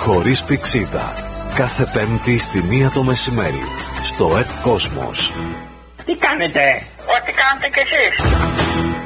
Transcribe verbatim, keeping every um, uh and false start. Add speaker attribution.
Speaker 1: Χωρίς πηξίδα. Κάθε Πέμπτη στη μία το μεσημέρι. Στο ΕΚ Κόσμος.
Speaker 2: Τι κάνετε?
Speaker 3: Ό,τι κάνετε κι εσείς.